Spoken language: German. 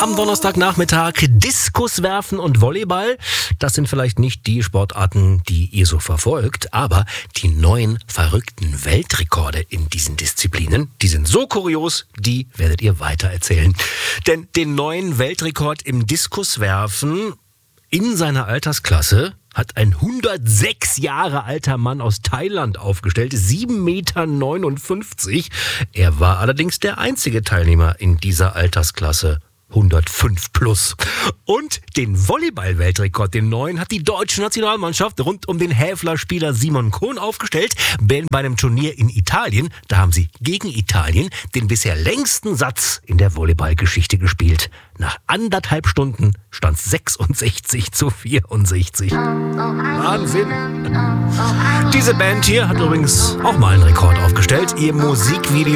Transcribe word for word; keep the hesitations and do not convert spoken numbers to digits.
am Donnerstagnachmittag. Diskuswerfen und Volleyball, das sind vielleicht nicht die Sportarten, die ihr so verfolgt, aber die neuen verrückten Weltrekorde in diesen Disziplinen, die sind so kurios, die werdet ihr weitererzählen. Denn den neuen Weltrekord im Diskuswerfen in seiner Altersklasse hat ein hundertsechs Jahre alter Mann aus Thailand aufgestellt, sieben Meter neunundfünfzig. Er war allerdings der einzige Teilnehmer in dieser Altersklasse, hundertfünf plus. Und den Volleyball-Weltrekord, den neuen, hat die deutsche Nationalmannschaft rund um den Häfler-Spieler Simon Kohn aufgestellt. Bei einem Turnier in Italien, da haben sie gegen Italien den bisher längsten Satz in der Volleyball-Geschichte gespielt. Nach anderthalb Stunden stand es sechsundsechzig zu vierundsechzig. Wahnsinn! Diese Band hier hat übrigens auch mal einen Rekord aufgestellt. Ihr Musikvideo